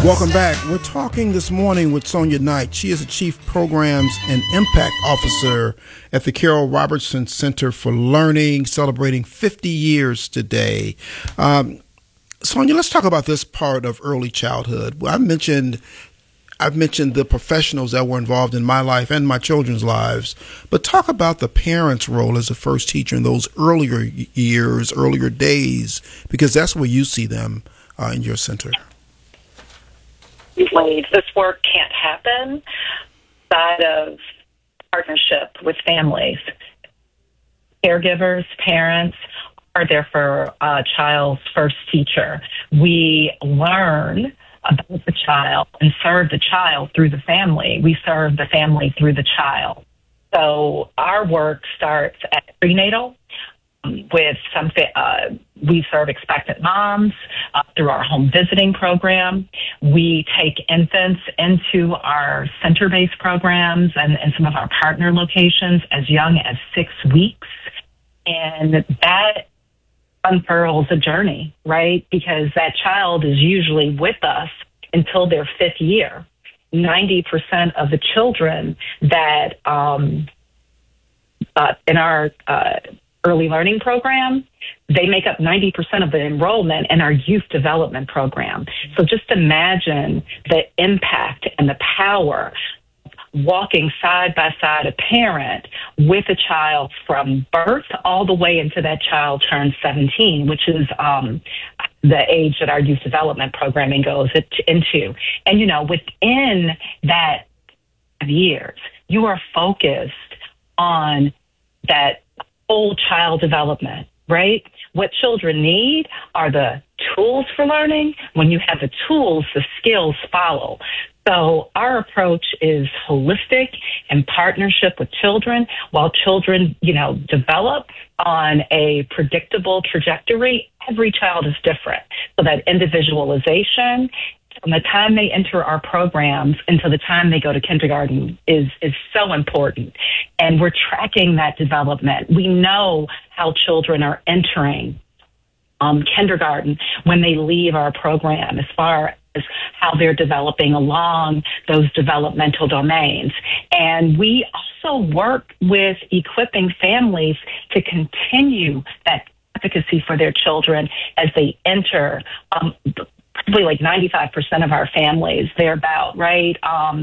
Welcome back. We're talking this morning with Sonia Knight. She is a Chief Programs and Impact Officer at the Carol Robertson Center for Learning, celebrating 50 years today. Sonia, let's talk about this part of early childhood. I've mentioned the professionals that were involved in my life and my children's lives, but talk about the parents' role as a first teacher in those earlier years, earlier days, because that's where you see them in your center. Ways this work can't happen outside of partnership with families. Caregivers, parents are there for a child's first teacher. We learn about the child and serve the child through the family. We serve the family through the child. So our work starts at prenatal with we serve expectant moms through our home visiting program. We take infants into our center-based programs and some of our partner locations as young as 6 weeks. And that unfurls a journey, right? Because that child is usually with us until their 5th year. 90% of the children that in our early learning program, they make up 90% of the enrollment in our youth development program. So just imagine the impact and the power of walking side by side a parent with a child from birth all the way until that child turns 17, which is the age that our youth development programming goes into. And, within that 5 years, you are focused on that whole child development, right? What children need are the tools for learning. When you have the tools, the skills follow. So our approach is holistic and partnership with children. While children, develop on a predictable trajectory, every child is different. So that individualization from the time they enter our programs until the time they go to kindergarten is so important. And we're tracking that development. We know how children are entering kindergarten when they leave our program, as far as how they're developing along those developmental domains. And we also work with equipping families to continue that advocacy for their children as they enter probably like 95% of our families, thereabout, right,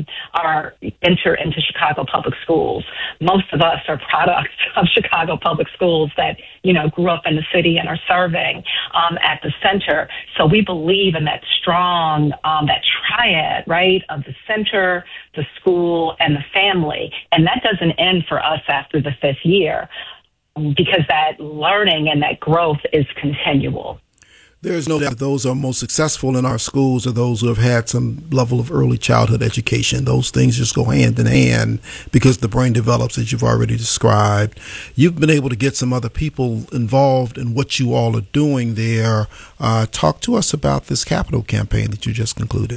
enter into Chicago Public Schools. Most of us are products of Chicago Public Schools that, grew up in the city and are serving at the center. So we believe in that strong, that triad, right, of the center, the school, and the family. And that doesn't end for us after the 5th year, because that learning and that growth is continual. There's no doubt those who are most successful in our schools are those who have had some level of early childhood education. Those things just go hand in hand because the brain develops, as you've already described. You've been able to get some other people involved in what you all are doing there. Talk to us about this capital campaign that you just concluded.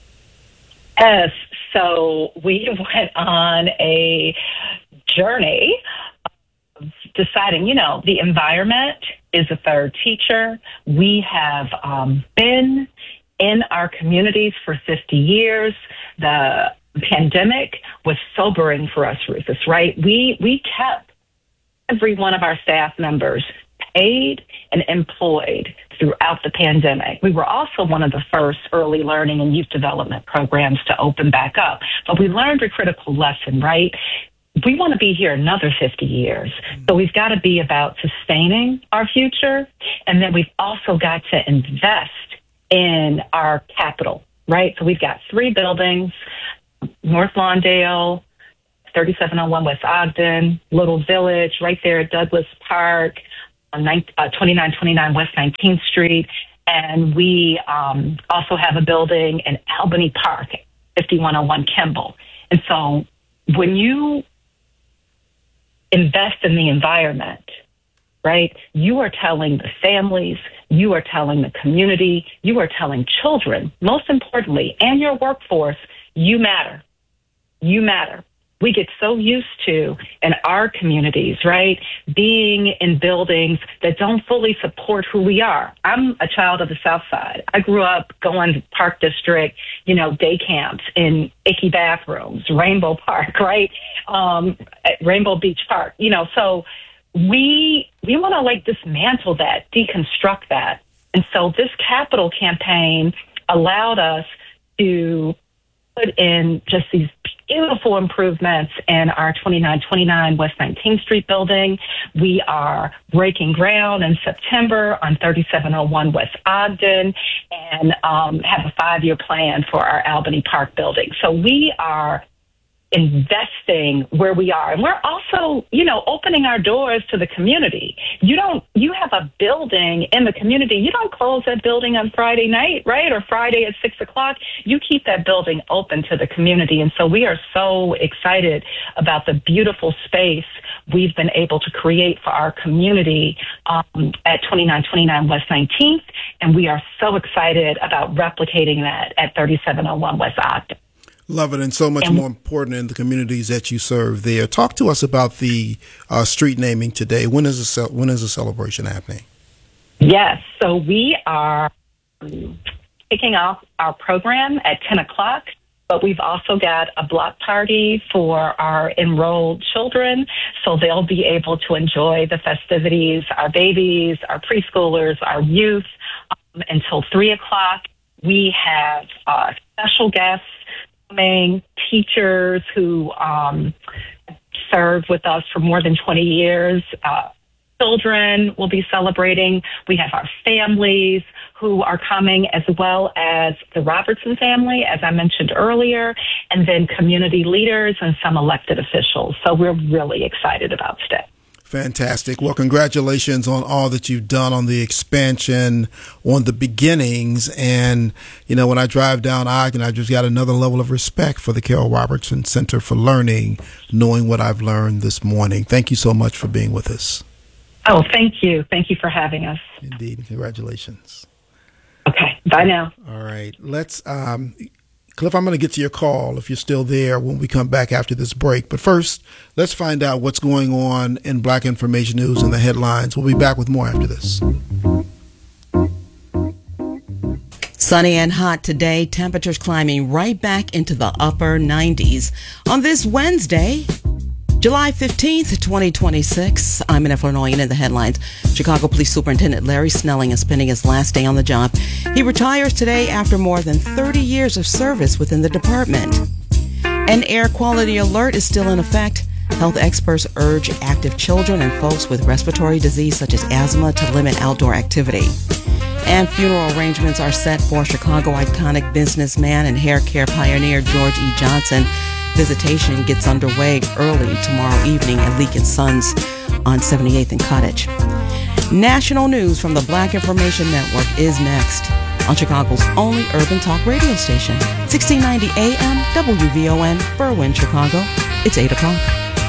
Yes, so we went on a journey of deciding, the environment is a third teacher. We have been in our communities for 50 years. The pandemic was sobering for us, Rufus, right? We kept every one of our staff members paid and employed throughout the pandemic. We were also one of the first early learning and youth development programs to open back up. But we learned a critical lesson, right? We want to be here another 50 years. So we've got to be about sustaining our future. And then we've also got to invest in our capital, right? So we've got 3 buildings, North Lawndale, 3701 West Ogden, Little Village, right there at Douglas Park, 2929 West 19th Street. And we also have a building in Albany Park, 5101 Kimball. And so when you invest in the environment, right, you are telling the families, you are telling the community, you are telling children, most importantly, and your workforce, you matter. You matter. We get so used to, in our communities, right, being in buildings that don't fully support who we are. I'm a child of the South Side. I grew up going to Park District day camps in icky bathrooms, Rainbow Park, right? At Rainbow Beach Park, so we want to like dismantle that, deconstruct that. And so this capital campaign allowed us to put in just these beautiful improvements in our 2929 West 19th Street building. We are breaking ground in September on 3701 West Ogden and have a 5-year plan for our Albany Park building. So we are investing where we are. And we're also, opening our doors to the community. You have a building in the community. You don't close that building on Friday night, right? Or Friday at 6:00. You keep that building open to the community. And so we are so excited about the beautiful space we've been able to create for our community at 2929 West 19th. And we are so excited about replicating that at 3701 West Ogden. Love it, and so much more important in the communities that you serve there. Talk to us about the street naming today. When is the celebration happening? Yes, so we are kicking off our program at 10:00, but we've also got a block party for our enrolled children, so they'll be able to enjoy the festivities, our babies, our preschoolers, our youth, until 3:00. We have special guests coming, teachers who served with us for more than 20 years. Children will be celebrating. We have our families who are coming, as well as the Robertson family, as I mentioned earlier, and then community leaders and some elected officials. So we're really excited about today. Fantastic. Well, congratulations on all that you've done, on the expansion, on the beginnings. And, when I drive down Ogden, I just got another level of respect for the Carol Robertson Center for Learning, knowing what I've learned this morning. Thank you so much for being with us. Oh, thank you. Thank you for having us. Indeed. Congratulations. Okay. Bye now. All right. Let's, Cliff, I'm going to get to your call if you're still there when we come back after this break. But first, let's find out what's going on in Black Information News and the headlines. We'll be back with more after this. Sunny and hot today, temperatures climbing right back into the upper 90s. On this Wednesday, July 15th, 2026, I'm Anna Flournoy, in the headlines. Chicago Police Superintendent Larry Snelling is spending his last day on the job. He retires today after more than 30 years of service within the department. An air quality alert is still in effect. Health experts urge active children and folks with respiratory disease such as asthma to limit outdoor activity. And funeral arrangements are set for Chicago iconic businessman and hair care pioneer George E. Johnson. Visitation gets underway early tomorrow evening at Leake & Sons on 78th and Cottage. National news from the Black Information Network is next on Chicago's only urban talk radio station, 1690 AM WVON, Berwyn, Chicago. It's 8 o'clock.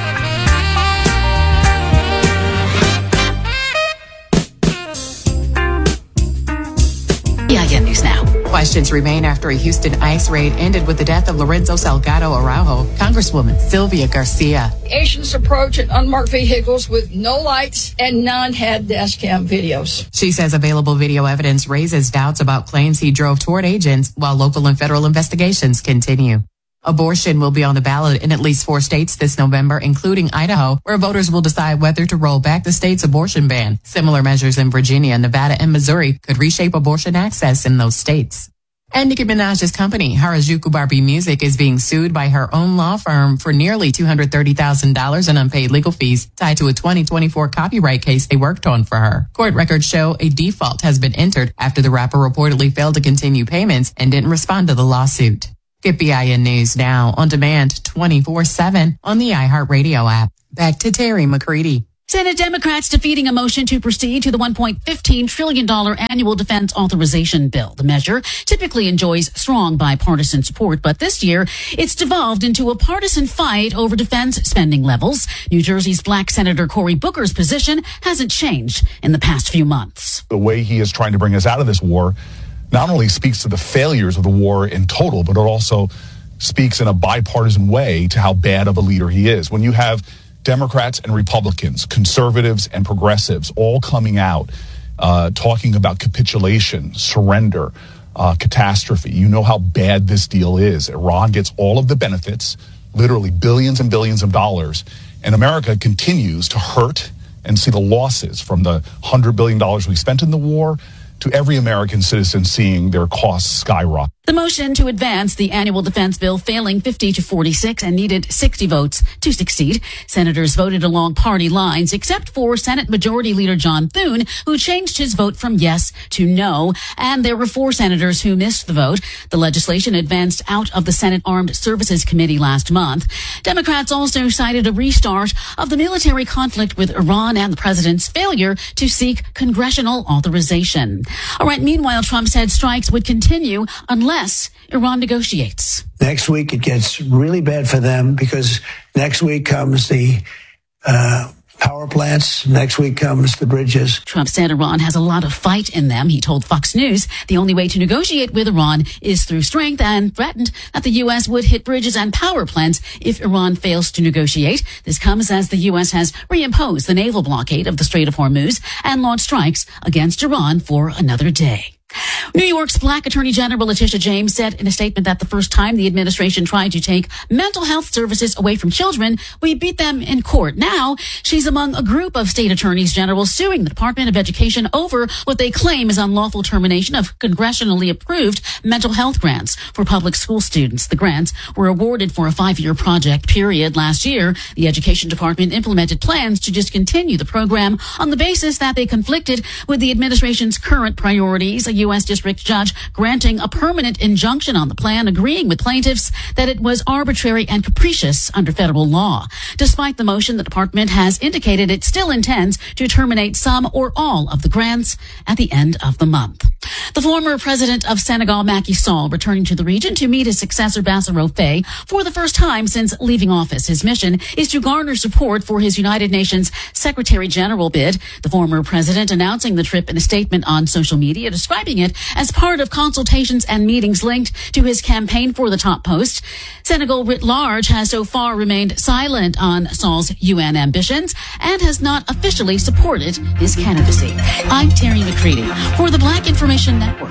PIN News Now. Questions remain after a Houston ICE raid ended with the death of Lorenzo Salgado Araujo. Congresswoman Sylvia Garcia. Asians approach in unmarked vehicles with no lights, and none had dash cam videos. She says available video evidence raises doubts about claims he drove toward agents while local and federal investigations continue. Abortion will be on the ballot in at least 4 states this November, including Idaho, where voters will decide whether to roll back the state's abortion ban. Similar measures in Virginia, Nevada, and Missouri could reshape abortion access in those states. And Nicki Minaj's company, Harajuku Barbie Music, is being sued by her own law firm for nearly $230,000 in unpaid legal fees tied to a 2024 copyright case they worked on for her. Court records show a default has been entered after the rapper reportedly failed to continue payments and didn't respond to the lawsuit. Get BIN News Now on demand 24/7 on the iHeartRadio app. Back to Terry McCready. Senate Democrats defeating a motion to proceed to the $1.15 trillion annual defense authorization bill. The measure typically enjoys strong bipartisan support, but this year it's devolved into a partisan fight over defense spending levels. New Jersey's Black Senator Cory Booker's position hasn't changed in the past few months. The way he is trying to bring us out of this war not only speaks to the failures of the war in total, but it also speaks in a bipartisan way to how bad of a leader he is. When you have Democrats and Republicans, conservatives and progressives all coming out talking about capitulation, surrender, catastrophe. You know how bad this deal is. Iran gets all of the benefits, literally billions and billions of dollars, and America continues to hurt and see the losses from the $100 billion we spent in the war to every American citizen seeing their costs skyrocket. The motion to advance the annual defense bill failing 50-46 and needed 60 votes to succeed. Senators voted along party lines, except for Senate Majority Leader John Thune, who changed his vote from yes to no. And there were 4 senators who missed the vote. The legislation advanced out of the Senate Armed Services Committee last month. Democrats also cited a restart of the military conflict with Iran and the president's failure to seek congressional authorization. All right. Meanwhile, Trump said strikes would continue unless Iran negotiates. Next week, it gets really bad for them because next week comes the power plants. Next week comes the bridges. Trump said Iran has a lot of fight in them. He told Fox News the only way to negotiate with Iran is through strength and threatened that the U.S. would hit bridges and power plants if Iran fails to negotiate. This comes as the U.S. has reimposed the naval blockade of the Strait of Hormuz and launched strikes against Iran for another day. New York's Black Attorney General Letitia James said in a statement that the first time the administration tried to take mental health services away from children, we beat them in court. Now, she's among a group of state attorneys general suing the Department of Education over what they claim is unlawful termination of congressionally approved mental health grants for public school students. The grants were awarded for a 5-year project period. Last year, the Education Department implemented plans to discontinue the program on the basis that they conflicted with the administration's current priorities. A U.S. district judge granting a permanent injunction on the plan, agreeing with plaintiffs that it was arbitrary and capricious under federal law. Despite the motion, the department has indicated it still intends to terminate some or all of the grants at the end of the month. The former president of Senegal, Macky Sall, returning to the region to meet his successor, Bassirou Faye, for the first time since leaving office. His mission is to garner support for his United Nations Secretary General bid. The former president announcing the trip in a statement on social media, describing it as part of consultations and meetings linked to his campaign for the top post. Senegal writ large has so far remained silent on Sall's UN ambitions and has not officially supported his candidacy. I'm Terry McCready for the Black Information Network.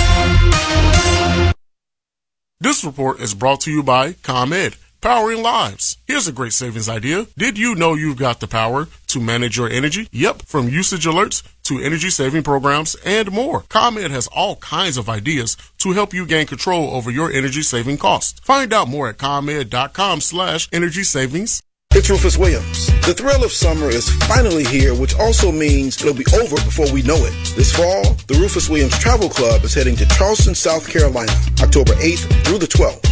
This report is brought to you by ComEd, powering lives. Here's a great savings idea. Did you know you've got the power to manage your energy? Yep, from usage alerts to energy saving programs and more. ComEd has all kinds of ideas to help you gain control over your energy saving costs. Find out more at ComEd.com/energy savings. It's Rufus Williams. The thrill of summer is finally here, which also means it'll be over before we know it. This fall, the Rufus Williams Travel Club is heading to Charleston, South Carolina, October 8th through the 12th.